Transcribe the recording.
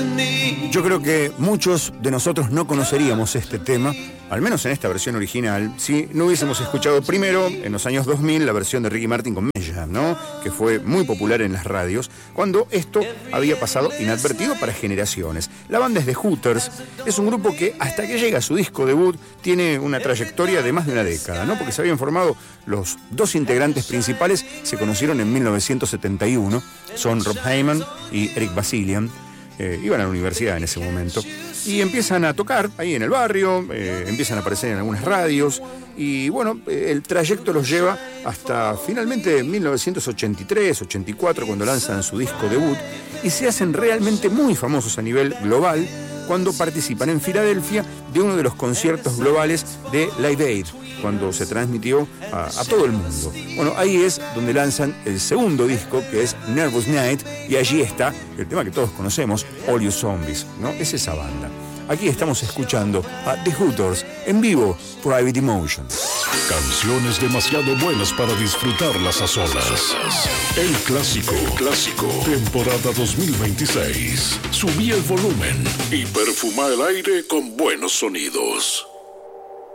Yo creo que muchos de nosotros no conoceríamos este tema, al menos en esta versión original, si no hubiésemos escuchado primero, en los años 2000, la versión de Ricky Martin con Mella, ¿no? Que fue muy popular en las radios, cuando esto había pasado inadvertido para generaciones. La banda es The Hooters, es un grupo que hasta que llega a su disco debut tiene una trayectoria de más de una década, ¿no? Porque se habían formado los dos integrantes principales, se conocieron en 1971, son Rob Hayman y Eric Basilian. Iban a la universidad en ese momento y empiezan a tocar ahí en el barrio, empiezan a aparecer en algunas radios y bueno, el trayecto los lleva hasta finalmente 1983-84 cuando lanzan su disco debut y se hacen realmente muy famosos a nivel global cuando participan en Filadelfia de uno de los conciertos globales de Live Aid, cuando se transmitió a todo el mundo. Bueno, ahí es donde lanzan el segundo disco, que es Nervous Night, y allí está el tema que todos conocemos, All You Zombies, ¿no? Es esa banda. Aquí estamos escuchando a The Hooters en vivo, Private Emotion. Canciones demasiado buenas para disfrutarlas a solas. El clásico, temporada 2026. Subí el volumen y perfuma el aire con buenos sonidos.